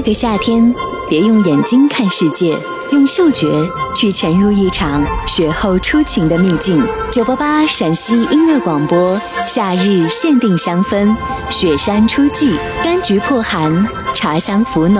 这个夏天，别用眼睛看世界，用嗅觉去潜入一场雪后初晴的秘境。988陕西音乐广播，夏日限定香氛，雪山初霁，柑橘破寒，茶香拂暖。